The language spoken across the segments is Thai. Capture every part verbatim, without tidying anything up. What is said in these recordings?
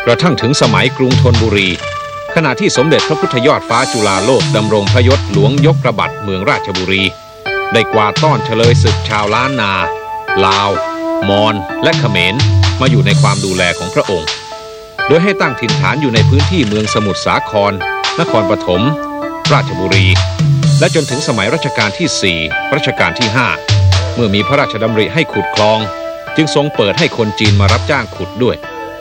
กระทั่งถึงสมัยกรุงธนบุรีขณะที่สมเด็จพระพุทธยอดฟ้าจุฬาโลกดำรงพระยศหลวงยกระบัดเมืองราชบุรีได้กวาดต้อนเฉลยศึกชาวล้านนาลาวมอญและเขมรมาอยู่ในความดูแลของพระองค์โดยให้ตั้งถิ่นฐานอยู่ในพื้นที่เมืองสมุทรสาครนครปฐมราชบุรีและจนถึงสมัยรัชกาลที่สี่รัชกาลที่ห้าเมื่อมีพระราชดำริให้ขุดคลองจึงทรงเปิดให้คนจีนมารับจ้างขุดด้วย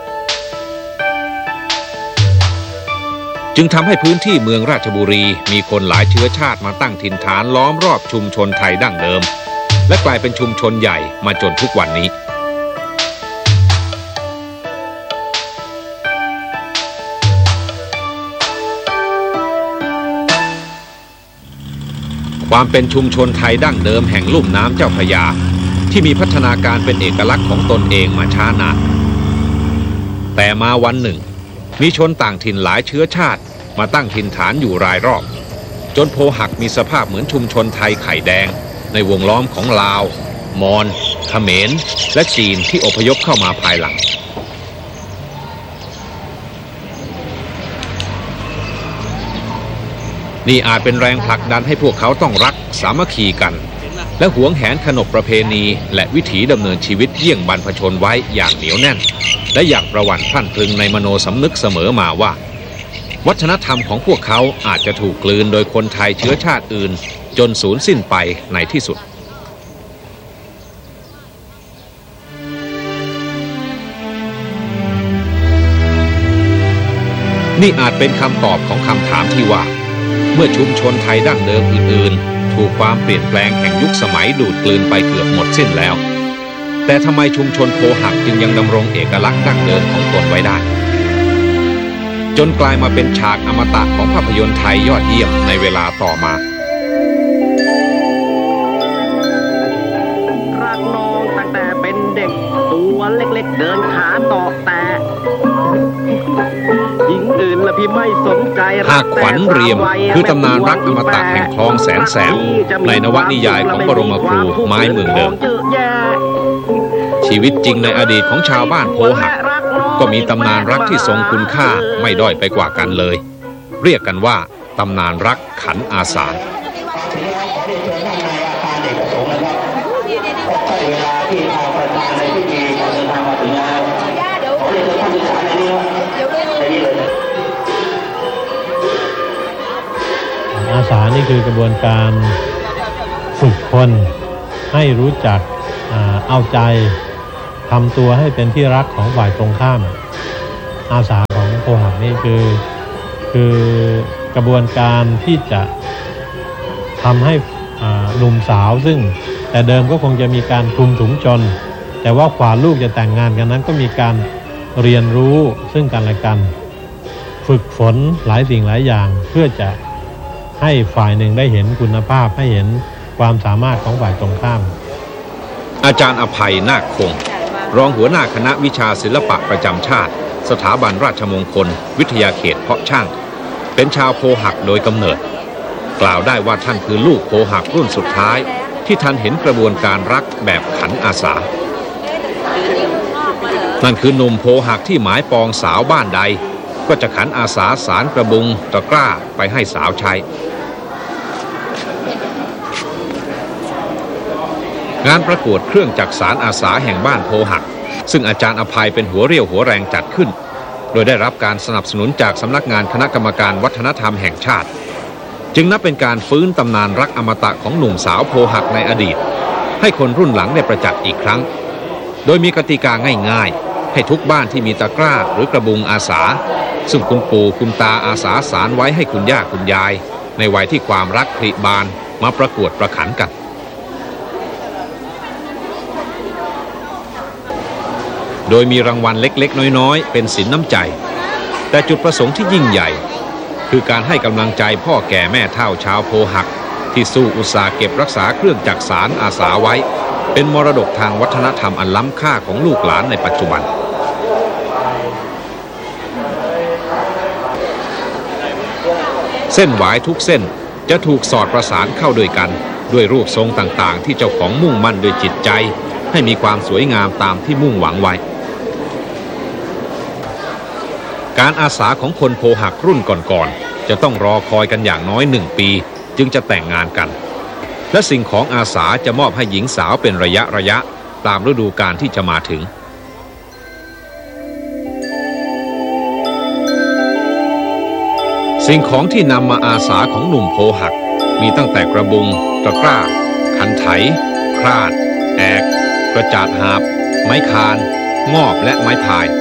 จึงทำให้พื้นที่เมืองราชบุรีมีคนหลายเชื้อชาติมาตั้งถิ่นฐานล้อมรอบชุมชนไทยดั้งเดิมและกลายเป็นชุมชนใหญ่มาจนทุกวันนี้ความเป็นชุมชนไทยดั้งเดิมแห่งลุ่มน้ำเจ้าพระยาที่มีพัฒนาการเป็นเอกลักษณ์ของตนเองมาช้านานแต่มาวันหนึ่งมีชนต่างถิ่นหลายเชื้อชาติมาตั้งถิ่นฐานอยู่รายรอบจนโพหักมีสภาพเหมือนชุมชนไทยไข่แดงในวงล้อมของลาวมอญเขมรและจีนที่อพยพเข้ามาภายหลังนี่อาจเป็นแรงผลักดันให้พวกเขาต้องรักสามัคคีกันและหวงแหนขนบประเพณีและวิถีดำเนินชีวิตเยี่ยงบรรพชนไว้อย่างเหนียวแน่นและอย่างประวัติพรั่นพรึงในมโนสำนึกเสมอมาว่าวัฒนธรรมของพวกเขาอาจจะถูกกลืนโดยคนไทยเชื้อชาติอื่นจนสูญสิ้นไปในที่สุดนี่อาจเป็นคำตอบของคำถามที่ว่าเมื่อชุมชนไทยดั้งเดิมอื่นๆถูกความเปลี่ยนแปลงแห่งยุคสมัยดูดกลืนไปเกือบหมดสิ้นแล้วแต่ทำไมชุมชนโพหักจึงยังดำรงเอกลักษณ์ดั้งเดิมของตนไว้ได้จนกลายมาเป็นฉากอมตะของภาพยนตร์ไทยยอดเยี่ยมในเวลาต่อมารักน้องตั้งแต่เป็นเด็กตัวเล็กๆเดินขาตอกแต่หญิงอื่นละพี่ไม่สนใจหากขวัญเรียมคือตำนานรักอมตะแห่งคลองแสนแสบในนวนิยายของบรมครูไม้เมืองเดิมชีวิตจริงในอดีตของชาวบ้านโพหักก็มีตำนานรักที่ทรงคุณค่าไม่ด้อยไปกว่ากันเลยเรียกกันว่าตำนานรักขันอาสาอาสานี่คือกระบวนการฝึกคนให้รู้จักเอาใจทำตัวให้เป็นที่รักของฝ่ายตรงข้ามอาสาของโพหักนี่คือคือกระบวนการที่จะทำให้หนุ่มสาวซึ่งแต่เดิมก็คงจะมีการคลุมถุงชนแต่ว่ากว่าลูกจะแต่งงานกันนั้นก็มีการเรียนรู้ซึ่งกันและกันฝึกฝนหลายสิ่งหลายอย่างเพื่อจะให้ฝ่ายหนึ่งได้เห็นคุณภาพให้เห็นความสามารถของฝ่ายตรงข้ามอาจารย์อภัยนาคคงรองหัวหน้าคณะวิชาศิลปะประจำชาติสถาบันราชมงคลวิทยาเขตเพาะช่างเป็นชาวโพหักโดยกำเนิดกล่าวได้ว่าท่านคือลูกโพหักรุ่นสุดท้ายที่ท่านเห็นกระบวนการรักแบบขันอาสานั่นคือหนุ่มโพหักที่หมายปองสาวบ้านใดก็จะขันอาสาสารกระบุงตะกร้าไปให้สาวใช้งานประกวดเครื่องจักสานอาสาแห่งบ้านโพหักซึ่งอาจารย์อภัยเป็นหัวเรี่ยวหัวแรงจัดขึ้นโดยได้รับการสนับสนุนจากสำนักงานคณะกรรมการวัฒนธรรมแห่งชาติจึงนับเป็นการฟื้นตำนานรักอมตะของหนุ่มสาวโพหักในอดีตให้คนรุ่นหลังได้ประจักษ์อีกครั้งโดยมีกติกาง่ายๆให้ทุกบ้านที่มีตะกร้าหรือกระบุงอาสาซึ่งคุณปู่คุณตาอาสาสารไว้ให้คุณย่าคุณยายในวัยที่ความรักผลิบานมาประกวดประขันกันโดยมีรางวัลเล็กๆน้อยๆเป็นสินน้ำใจแต่จุดประสงค์ที่ยิ่งใหญ่คือการให้กำลังใจพ่อแก่แม่เฒ่าชาวโพหักที่สู้อุตสาหเก็บรักษาเครื่องจักสานอาสาไว้เป็นมรดกทางวัฒนธรรมอันล้ำค่าของลูกหลานในปัจจุบันเส้นหวายทุกเส้นจะถูกสอดประสานเข้าด้วยกันด้วยรูปทรงต่างๆที่เจ้าของมุ่งมั่นด้วยจิตใจให้มีความสวยงามตามที่มุ่งหวังไว้การอาสาของคนโพหักรุ่นก่อนๆจะต้องรอคอยกันอย่างน้อยหนึ่งปีจึงจะแต่งงานกันและสิ่งของอาสาจะมอบให้หญิงสาวเป็นระยะระยะตามฤดูกาลที่จะมาถึงสิ่งของที่นำมาอาสาของหนุ่มโพหักมีตั้งแต่กระบุงตะกร้าขันไถคราดแอกกระจาดหาบไม้คานงอบและไม้พาย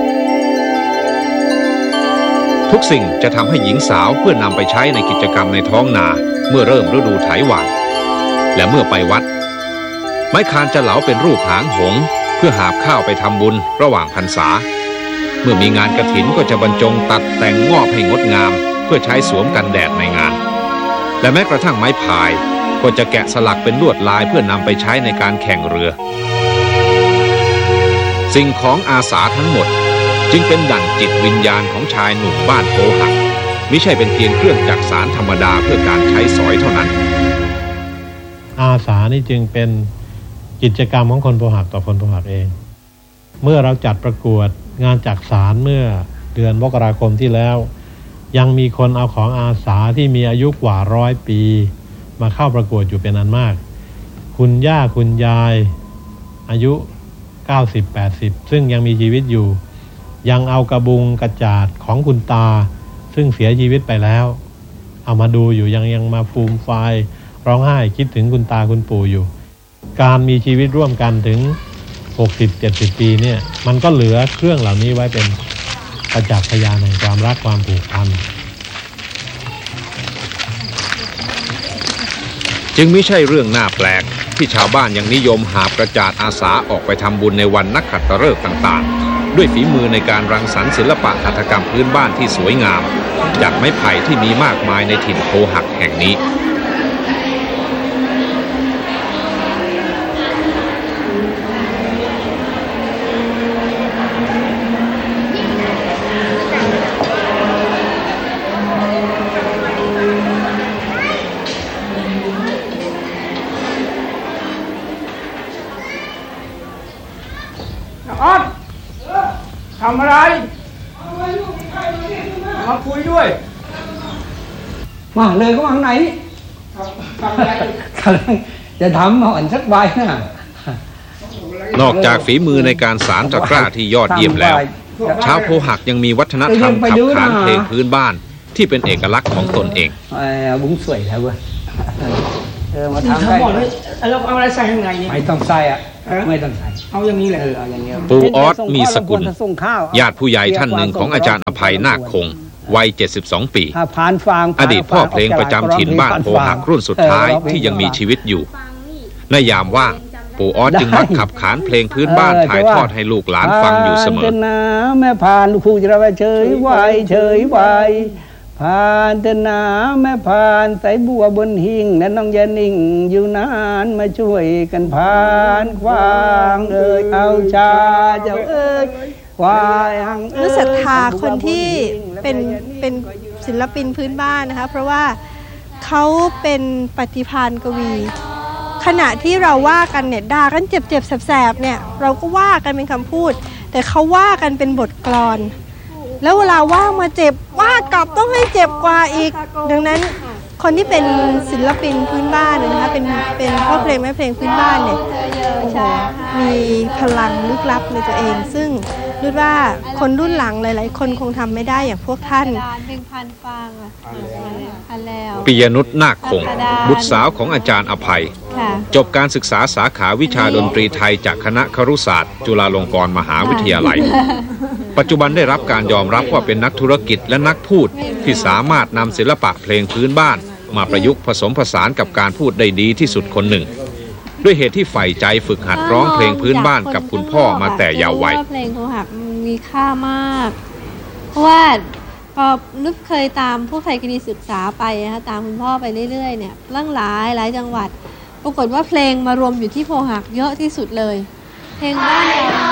ทุกสิ่งจะทำให้หญิงสาวเพื่อนำไปใช้ในกิจกรรมในท้องนาเมื่อเริ่มฤดูไถหว่านและเมื่อไปวัดไม้คานจะเหลาเป็นรูปหางหงส์เพื่อหาบข้าวไปทำบุญระหว่างพรรษาเมื่อมีงานกฐินก็จะบรรจงตัดแต่งงอบให้งดงามเพื่อใช้สวมกันแดดในงานและแม้กระทั่งไม้พายก็จะแกะสลักเป็นลวดลายเพื่อนำไปใช้ในการแข่งเรือสิ่งของอาสาทั้งหมดจึงเป็นดั่งจิตวิญญาณของชายหนุ่มบ้านโพหักมิใช่เป็นเพียงเครื่องจักสานธรรมดาเพื่อการใช้สอยเท่านั้นอาสานี่จึงเป็นกิจกรรมของคนโพหักต่อคนโพหักเองเมื่อเราจัดประกวดงานจักสานเมื่อเดือนมกราคมที่แล้วยังมีคนเอาของอาสาที่มีอายุกว่าร้อยปีมาเข้าประกวดอยู่เป็นอันมากคุณย่าคุณยายอายุ เก้าสิบ แปดสิบ ซึ่งยังมีชีวิตอยู่ยังเอากระบุงกระจาดของคุณตาซึ่งเสียชีวิตไปแล้วเอามาดูอยู่ยังยังมาฟูมฟายร้องไห้คิดถึงคุณตาคุณปู่อยู่การมีชีวิตร่วมกันถึง หกสิบ เจ็ดสิบ ปีเนี่ยมันก็เหลือเครื่องเหล่านี้ไว้เป็นประจักษ์พยานแห่งความรักความผูกพันจึงไม่ใช่เรื่องน่าแปลกที่ชาวบ้านยังนิยมหาบกระจาดอาสาออกไปทำบุญในวันนักขัตฤกษ์ต่างๆด้วยฝีมือในการรังสรรค์ศิลปะหัตถกรรมพื้นบ้านที่สวยงามจากไม้ไผ่ที่มีมากมายในถิ่นโพหักแห่งนี้ออดทำอะไรมาคุยด้วยมาเลยก็มาข้างในนี่ทำอะไรจะทำห่อนสักใบนะนอกจากฝีมือในการสานตะกร้าที่ยอดเยี่ยมแล้วชาวโพหักยังมีวัฒนธรรมขับขานเพลงพื้นบ้านที่เป็นเอกลักษณ์ของตนเองบุ้งสวยแล้วเว้ยเออมาทำได้เราเอาอะไรใส่ข้างในนี่ไม่ต้องใส่อ่ะไม่ต้องใส่เอาอย่างนี้แหละเอาอย่างนี้ปู่ออสมีสกุลญาติผู้ใหญ่ท่านหนึ่งของอาจารย์อภัยนาคคงวัยเจ็ดสิบสองปีอดีตพ่อเพลงประจำถิ่นบ้านโพหักรุ่นสุดท้ายที่ยังมีชีวิตอยู่ในยามว่างปู่ออสจึงมักขับขานเพลงพื้นบ้านถ่ายทอดให้ลูกหลานฟังอยู่เสมอแม่ผ่านลูกคู่จะระเฉยไวเฉยไวผ่านเถอะนาแม่ผ่านใส่บัวบนหิ้งและน้องอย่านิ่งอยู่นานมาช่วยกันผ่านควางเอ่ยเอาชาเจ้าเอ่ยควางเอ่ยศรัทธาคนที่เป็นเป็นศิลปินพื้นบ้านนะคะเพราะว่าเขาเป็นปฏิภาณกวีขณะที่เราว่ากันเนี่ยด่ากันเจ็บๆแสบๆเนี่ยเราก็ว่ากันเป็นคำพูดแต่เขาว่ากันเป็นบทกลอนแล้วเวลาว่ามาเจ็บว่ากลับต้องให้เจ็บกว่าอีกดังนั้นคนที่เป็นศิลปินพื้นบ้านนะคะเป็นเป็นพ่อเพลงแม่เพลงพื้นบ้านเนี่ยโอ้โหมีพลังลึกลับในตัวเองซึ่งรู้ว่าคนรุ่นหลังหลายๆคนคงทำไม่ได้อย่างพวกท่านเพลงพันฟางอ่ะพันแล้วปิยนุชนาคคงบุตรสาวของอาจารย์อภัยจบการศึกษาสาขาวิชาดนตรีไทยจากคณะครุศาสตร์จุฬาลงกรณ์มหาวิทยาลัยปัจจุบันได้รับการยอมรับว่าเป็นนักธุรกิจและนักพูดที่สามารถนำศิลปะเพลงพื้นบ้านมาประยุกต์ผสมผสานกับการพูดได้ดีที่สุดคนหนึ่งด้วยเหตุที่ใฝ่ใจฝึกหัดร้องเพลงพื้นบ้านกับคุณพ่อมาแต่เยาว์วัยเพลงโพหักมีค่ามากเพราะว่าพอนึกเคยตามพวกไทยคณีศึกษาไปนะคะตามคุณพ่อไปเรื่อยๆเนี่ยลั่งหลายหลายจังหวัดปรากฏว่าเพลงมารวมอยู่ที่โพหักเยอะที่สุดเลยเพลงบ้านเรา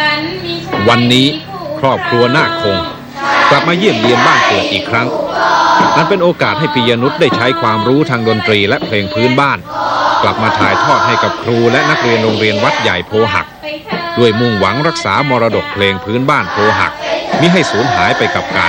วันนี้ครอบครัวนาคคงกลับมาเยี่ยมเยียนบ้านเกิดอีกครั้งอันเป็นโอกาสให้ปิยนุชได้ใช้ความรู้ทางดนตรีและเพลงพื้นบ้าน กลับมาถ่ายทอดให้กับครูและนักเรียนโรงเรียนวัดใหญ่โพหักด้วยมุ่งหวังรักษามรดกเพลงพื้นบ้านโพหักมิให้สูญหายไปกับกาล